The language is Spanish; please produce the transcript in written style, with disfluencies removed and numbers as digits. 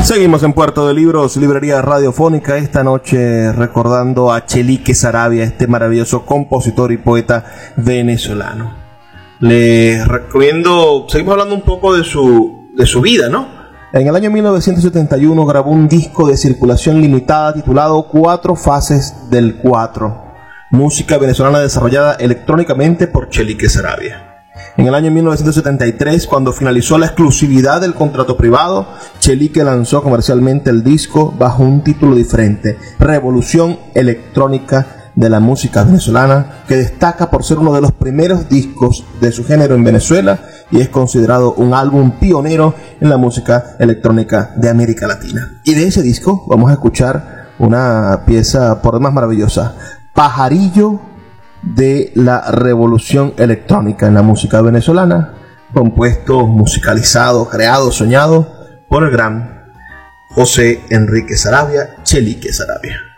Seguimos en Puerto de Libros, librería radiofónica, esta noche recordando a Chelique Saravia, este maravilloso compositor y poeta venezolano. Les recomiendo, seguimos hablando un poco de su vida, ¿no? En el año 1971 grabó un disco de circulación limitada titulado Cuatro Fases del Cuatro, música venezolana desarrollada electrónicamente por Chelique Saravia. En el año 1973, cuando finalizó la exclusividad del contrato privado, Chelique lanzó comercialmente el disco bajo un título diferente, Revolución Electrónica de la Música Venezolana, que destaca por ser uno de los primeros discos de su género en Venezuela y es considerado un álbum pionero en la música electrónica de América Latina. Y de ese disco vamos a escuchar una pieza por demás maravillosa, Pajarillo de la Revolución Electrónica en la música venezolana, compuesto, musicalizado, creado, soñado por el gran José Enrique Saravia, Chelique Saravia.